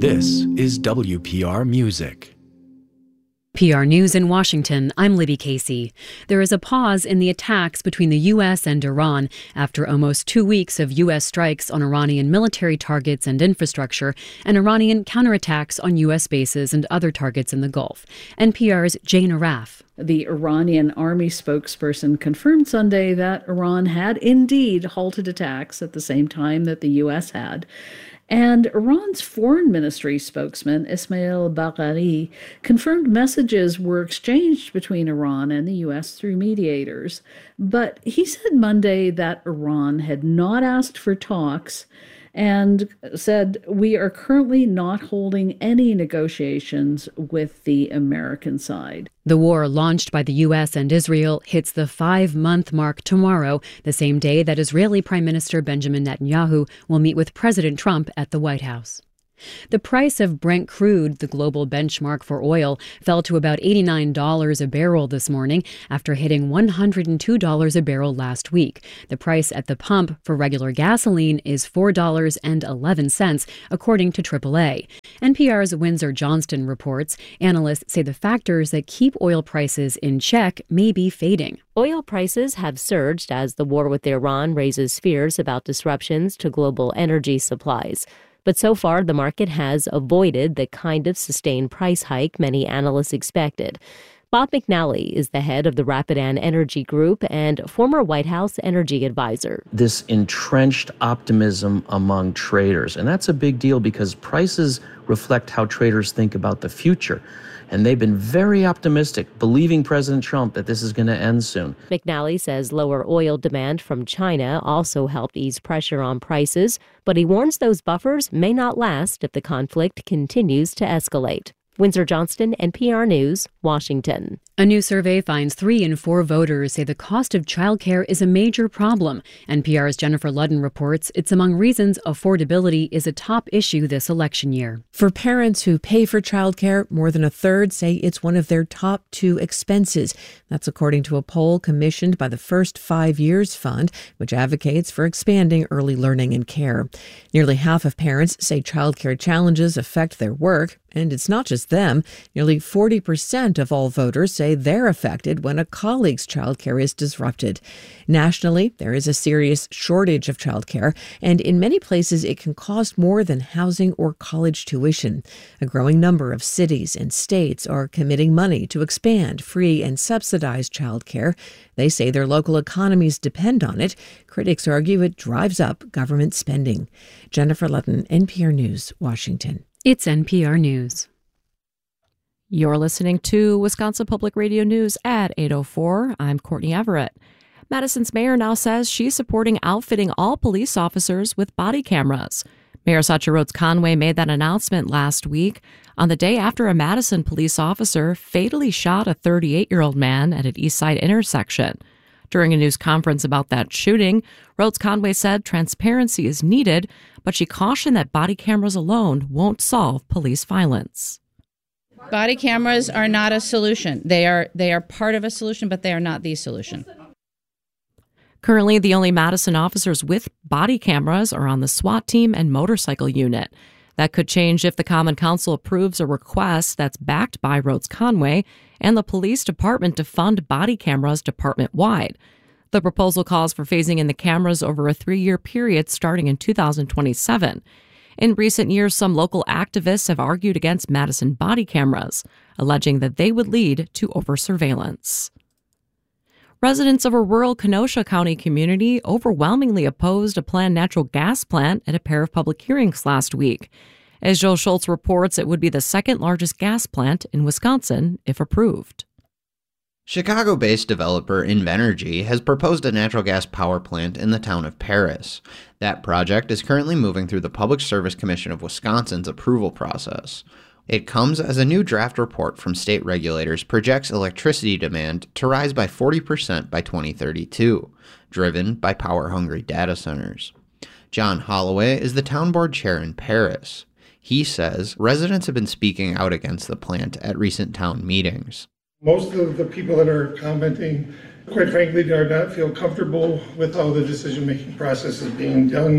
This is WPR Music. PR News in Washington, I'm Libby Casey. There is a pause in the attacks between the U.S. and Iran after almost 2 weeks of U.S. strikes on Iranian military targets and infrastructure and Iranian counterattacks on U.S. bases and other targets in the Gulf. NPR's Jane Arraf. The Iranian army spokesperson confirmed Sunday that Iran had indeed halted attacks at the same time that the U.S. had. And Iran's foreign ministry spokesman, Ismail Bagheri, confirmed messages were exchanged between Iran and the U.S. through mediators. But he said Monday that Iran had not asked for talks and said, "We are currently not holding any negotiations with the American side." The war launched by the U.S. and Israel hits the 5-month mark tomorrow, the same day that Israeli Prime Minister Benjamin Netanyahu will meet with President Trump at the White House. The price of Brent crude, the global benchmark for oil, fell to about $89 a barrel this morning after hitting $102 a barrel last week. The price at the pump for regular gasoline is $4.11, according to AAA. NPR's Windsor Johnston reports analysts say the factors that keep oil prices in check may be fading. Oil prices have surged as the war with Iran raises fears about disruptions to global energy supplies. But so far, the market has avoided the kind of sustained price hike many analysts expected. Bob McNally is the head of the Rapidan Energy Group and former White House energy advisor. This entrenched optimism among traders, and that's a big deal because prices reflect how traders think about the future. And they've been very optimistic, believing President Trump that this is going to end soon. McNally says lower oil demand from China also helped ease pressure on prices, but he warns those buffers may not last if the conflict continues to escalate. Windsor Johnston, NPR News, Washington. A new survey finds 3 in 4 voters say the cost of childcare is a major problem. NPR's Jennifer Ludden reports it's among reasons affordability is a top issue this election year. For parents who pay for childcare, more than a third say it's one of their top 2 expenses. That's according to a poll commissioned by the First 5 Years Fund, which advocates for expanding early learning and care. Nearly half of parents say childcare challenges affect their work. And it's not just them. Nearly 40% of all voters say they're affected when a colleague's childcare is disrupted. Nationally, there is a serious shortage of childcare, and in many places it can cost more than housing or college tuition. A growing number of cities and states are committing money to expand free and subsidized childcare. They say their local economies depend on it. Critics argue it drives up government spending. Jennifer Ludden, NPR News, Washington. It's NPR News. You're listening to Wisconsin Public Radio News at 8:04. I'm Courtney Everett. Madison's mayor now says she's supporting outfitting all police officers with body cameras. Mayor Satya Rhodes Conway made that announcement last week on the day after a Madison police officer fatally shot a 38-year-old man at an East Side intersection. During a news conference about that shooting, Rhodes Conway said transparency is needed, but she cautioned that body cameras alone won't solve police violence. Body cameras are not a solution. They are part of a solution, but they are not the solution. Currently, the only Madison officers with body cameras are on the SWAT team and motorcycle unit. That could change if the Common Council approves a request that's backed by Rhodes Conway and the police department to fund body cameras department-wide. The proposal calls for phasing in the cameras over a 3-year period starting in 2027. In recent years, some local activists have argued against Madison body cameras, alleging that they would lead to over-surveillance. Residents of a rural Kenosha County community overwhelmingly opposed a planned natural gas plant at a pair of public hearings last week. As Joe Schultz reports, it would be the second largest gas plant in Wisconsin if approved. Chicago-based developer Invenergy has proposed a natural gas power plant in the town of Paris. That project is currently moving through the Public Service Commission of Wisconsin's approval process. It comes as a new draft report from state regulators projects electricity demand to rise by 40% by 2032, driven by power-hungry data centers. John Holloway is the town board chair in Paris. He says residents have been speaking out against the plant at recent town meetings. Most of the people that are commenting, quite frankly, do not feel comfortable with how the decision-making process is being done.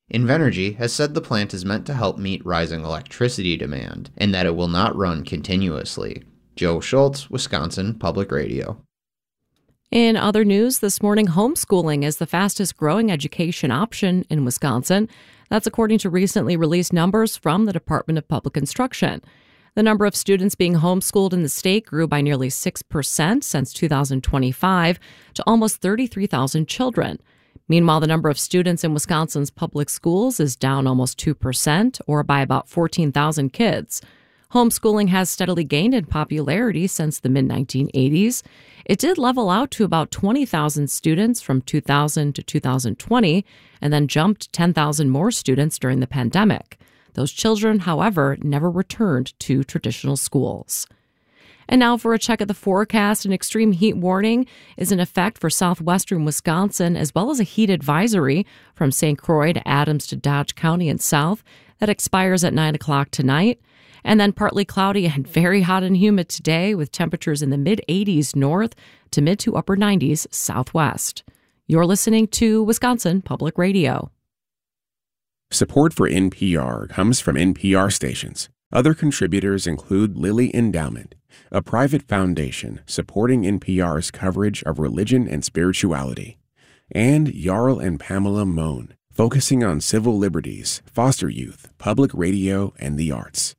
Invenergy has said the plant is meant to help meet rising electricity demand and that it will not run continuously. Joe Schultz, Wisconsin Public Radio. In other news this morning, homeschooling is the fastest growing education option in Wisconsin. That's according to recently released numbers from the Department of Public Instruction. The number of students being homeschooled in the state grew by nearly 6% since 2025 to almost 33,000 children. Meanwhile, the number of students in Wisconsin's public schools is down almost 2%, or by about 14,000 kids. Homeschooling has steadily gained in popularity since the mid-1980s. It did level out to about 20,000 students from 2000 to 2020, and then jumped 10,000 more students during the pandemic. Those children, however, never returned to traditional schools. And now for a check of the forecast. An extreme heat warning is in effect for southwestern Wisconsin, as well as a heat advisory from St. Croix to Adams to Dodge County and south that expires at 9 o'clock tonight. And then partly cloudy and very hot and humid today, with temperatures in the mid-80s north to mid to upper 90s southwest. You're listening to Wisconsin Public Radio. Support for NPR comes from NPR stations. Other contributors include Lilly Endowment, a private foundation supporting NPR's coverage of religion and spirituality, and Jarl and Pamela Mohn, focusing on civil liberties, foster youth, public radio, and the arts.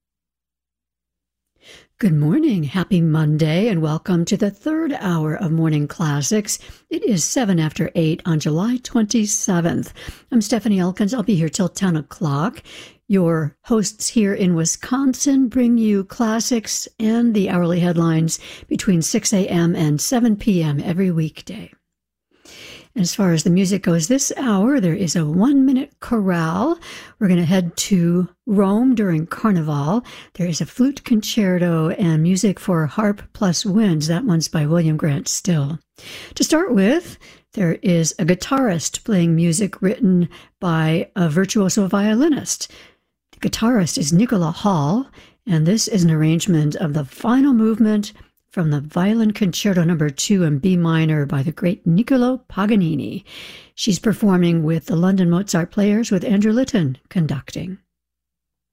Good morning, happy Monday, and welcome to the third hour of Morning Classics. It is 7 after 8 on July 27th. I'm Stephanie Elkins. I'll be here till 10 o'clock. Your hosts here in Wisconsin bring you classics and the hourly headlines between 6 a.m. and 7 p.m. every weekday. And as far as the music goes this hour, there is a 1-minute chorale. We're going to head to Rome during Carnival. There is a flute concerto and music for harp plus winds. That one's by William Grant Still. To start with, there is a guitarist playing music written by a virtuoso violinist. The guitarist is Nicola Hall, and this is an arrangement of the final movement from the Violin Concerto No. 2 in B minor by the great Niccolò Paganini. She's performing with the London Mozart Players with Andrew Litton conducting.